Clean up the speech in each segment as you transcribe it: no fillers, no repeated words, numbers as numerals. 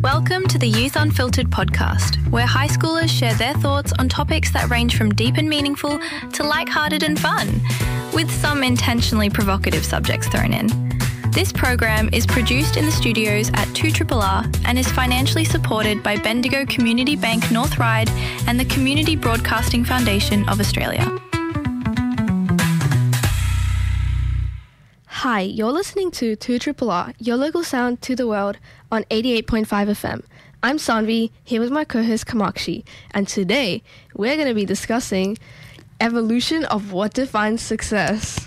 Welcome to the Youth Unfiltered podcast, where high schoolers share their thoughts on topics that range from deep and meaningful to lighthearted and fun, with some intentionally provocative subjects thrown in. This program is produced in the studios at 2RRR and is financially supported by Bendigo Community Bank North Ryde and the Community Broadcasting Foundation of Australia. Hi, you're listening to 2RRR, your local sound to the world on 88.5 FM. I'm Sanvi, here with my co-host Kamakshi, and today we're going to be discussing evolution of what defines success.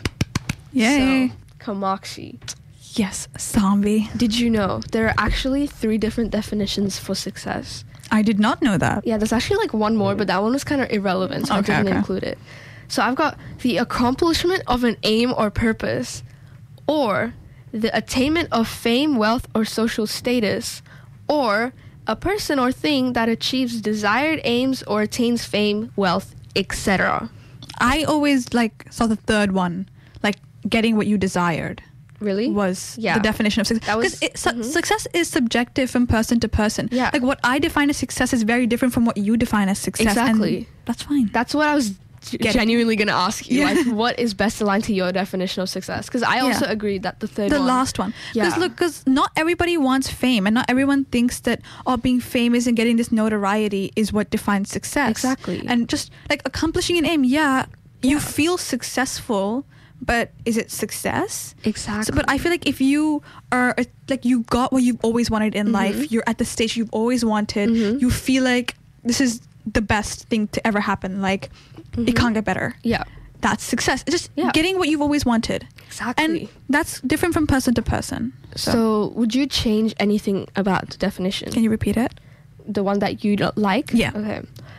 Yay. So, Kamakshi, Yes, Sanvi. did you know there are actually 3 different definitions for success? I did not know that. Yeah, there's actually like one more, but that one was kind of irrelevant, so I didn't include it. So I've got the accomplishment of an aim or purpose, or the attainment of fame, wealth, or social status, or a person or thing that achieves desired aims or attains fame, wealth, etc. I always saw the third one, getting what you desired. Really? Was Yeah. the definition of success. That was- Because success is subjective from person to person. Yeah. What I define as success is very different from what you define as success. Exactly. And that's fine. That's what I was genuinely going to ask you. Yeah. What is best aligned to your definition of success? Because I also agree that the third The one... last one. Yeah. Because not everybody wants fame, and not everyone thinks that being famous and getting this notoriety is what defines success. Exactly. And just accomplishing an aim, you feel successful, but is it success? Exactly. So, but I feel like if you are you got what you've always wanted in life, you're at the stage you've always wanted, you feel like this is the best thing to ever happen. It can't get better. Yeah. That's success. It's just getting what you've always wanted. Exactly. And that's different from person to person. So would you change anything about the definition? Can you repeat it? The one that you don't like? Yeah. Okay.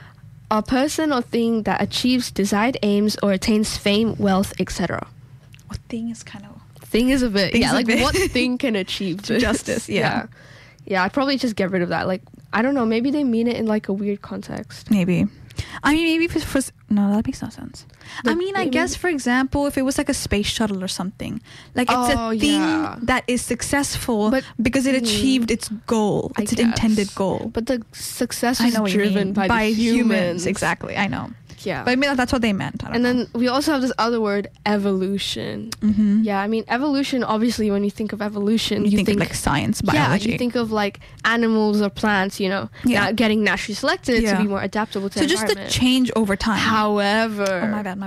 A person or thing that achieves desired aims or attains fame, wealth, etc. What thing is kind of... Thing is a bit... Thing's a bit- what thing can achieve this? Justice, yeah. Yeah, I'd probably just get rid of that. I don't know, maybe they mean it in a weird context. Maybe. I mean, maybe for no, that makes no sense. I guess, for example, if it was a space shuttle or something, it's a thing that is successful because it achieved its goal, its intended goal. But the success I was know what you driven mean. by the humans. Exactly, I know. Yeah. But I mean, that's what they meant. I don't know. Then we also have this other word, evolution. Yeah, I mean, evolution, obviously, when you think of evolution, you think of science, biology. Yeah, you think of animals or plants, getting naturally selected to be more adaptable to environment. So just the change over time. However... Oh, my bad. Our,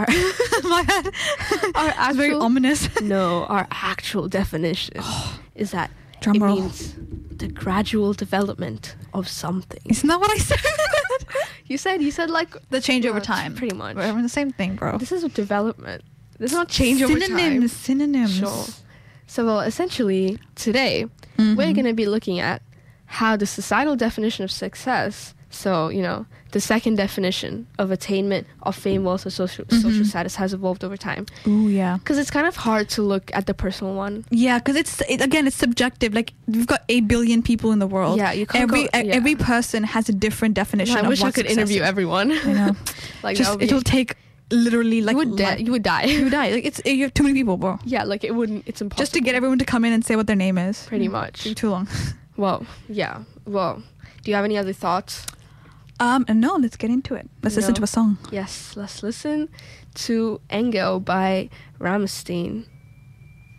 My bad. our actual, very ominous. No, our actual definition is that Drum it roll. means the gradual development of something. Isn't that what I said? You said The change over time. Pretty much. We're the same thing, bro. This is development. This is not change over time. Synonyms. Sure. So, essentially, today, we're going to be looking at how the societal definition of success, so, the second definition of attainment of fame, wealth, or social status has evolved over time. Ooh, yeah. Because it's kind of hard to look at the personal one. Yeah, because it's subjective. We've got 8 billion people in the world. Yeah, you can't every person has a different definition of I wish what I could success interview is. everyone. I know. It'll take literally you would die. You would die. You would die. You have too many people, bro. Yeah, it wouldn't. It's impossible. Just to get everyone to come in and say what their name is. Pretty much. It'd be too long. Well, yeah. Well, do you have any other thoughts? No, let's get into it. Let's listen to a song. Yes, let's listen to Engel by Rammstein.